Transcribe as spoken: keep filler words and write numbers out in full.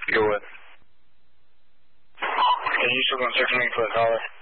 Go ahead. Okay, you still going to search me for a caller?